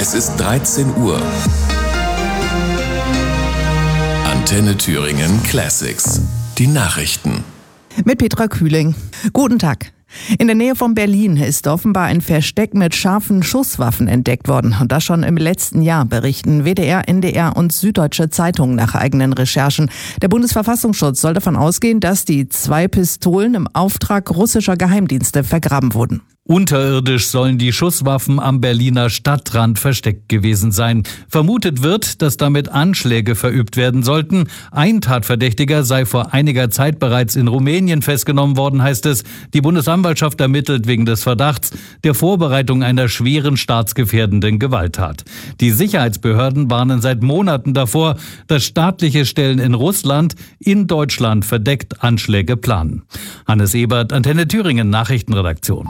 Es ist 13 Uhr. Antenne Thüringen Classics. Die Nachrichten. Mit Petra Kühling. Guten Tag. In der Nähe von Berlin ist offenbar ein Versteck mit scharfen Schusswaffen entdeckt worden. Und das schon im letzten Jahr, berichten WDR, NDR und Süddeutsche Zeitung nach eigenen Recherchen. Der Bundesverfassungsschutz soll davon ausgehen, dass die 2 Pistolen im Auftrag russischer Geheimdienste vergraben wurden. Unterirdisch sollen die Schusswaffen am Berliner Stadtrand versteckt gewesen sein. Vermutet wird, dass damit Anschläge verübt werden sollten. Ein Tatverdächtiger sei vor einiger Zeit bereits in Rumänien festgenommen worden, heißt es. Die Bundesanwaltschaft ermittelt wegen des Verdachts der Vorbereitung einer schweren staatsgefährdenden Gewalttat. Die Sicherheitsbehörden warnen seit Monaten davor, dass staatliche Stellen in Russland in Deutschland verdeckt Anschläge planen. Hannes Ebert, Antenne Thüringen, Nachrichtenredaktion.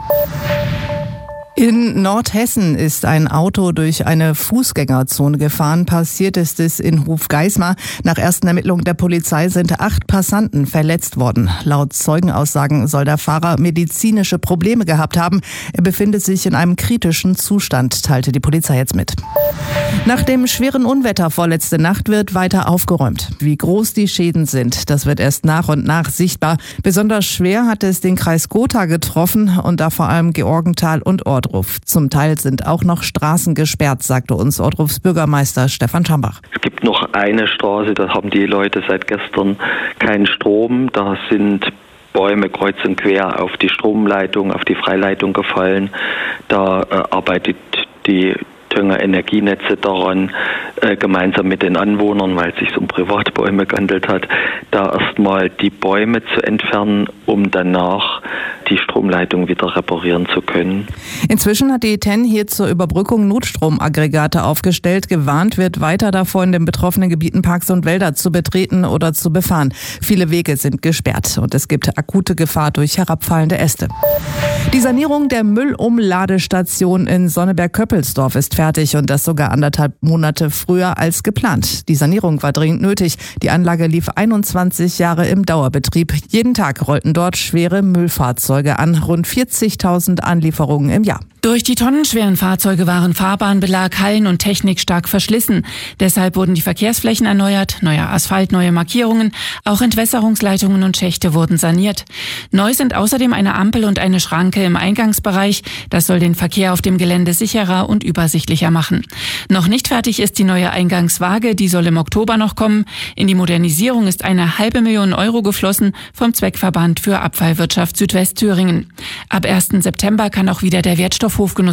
In Nordhessen ist ein Auto durch eine Fußgängerzone gefahren. Passiert ist es in Hofgeismar. Nach ersten Ermittlungen der Polizei sind 8 Passanten verletzt worden. Laut Zeugenaussagen soll der Fahrer medizinische Probleme gehabt haben. Er befindet sich in einem kritischen Zustand, teilte die Polizei jetzt mit. Nach dem schweren Unwetter vorletzte Nacht wird weiter aufgeräumt. Wie groß die Schäden sind, das wird erst nach und nach sichtbar. Besonders schwer hat es den Kreis Gotha getroffen und da vor allem Georgenthal und Ordruf. Zum Teil sind auch noch Straßen gesperrt, sagte uns Ordrufs Bürgermeister Stefan Schambach. Es gibt noch eine Straße, da haben die Leute seit gestern keinen Strom. Da sind Bäume kreuz und quer auf die Stromleitung, auf die Freileitung gefallen. Da arbeitet die Thüringer Energienetze daran, gemeinsam mit den Anwohnern, weil es sich um Privatbäume gehandelt hat, da erstmal die Bäume zu entfernen, um danach die Stromleitung wieder reparieren zu können. Inzwischen hat die TEN hier zur Überbrückung Notstromaggregate aufgestellt. Gewarnt wird weiter davor, in den betroffenen Gebieten Parks und Wälder zu betreten oder zu befahren. Viele Wege sind gesperrt und es gibt akute Gefahr durch herabfallende Äste. Die Sanierung der Müllumladestation in Sonneberg-Köppelsdorf ist fertig und das sogar 1,5 Monate früher als geplant. Die Sanierung war dringend nötig. Die Anlage lief 21 Jahre im Dauerbetrieb. Jeden Tag rollten dort schwere Müllfahrzeuge an, rund 40.000 Anlieferungen im Jahr. Durch die tonnenschweren Fahrzeuge waren Fahrbahnbelag, Hallen und Technik stark verschlissen. Deshalb wurden die Verkehrsflächen erneuert, neuer Asphalt, neue Markierungen, auch Entwässerungsleitungen und Schächte wurden saniert. Neu sind außerdem eine Ampel und eine Schranke im Eingangsbereich. Das soll den Verkehr auf dem Gelände sicherer und übersichtlicher machen. Noch nicht fertig ist die neue Eingangswaage, die soll im Oktober noch kommen. In die Modernisierung ist 500.000 Euro geflossen vom Zweckverband für Abfallwirtschaft Südwestthüringen. Ab 1. September kann auch wieder der Wertstoffhof genutzt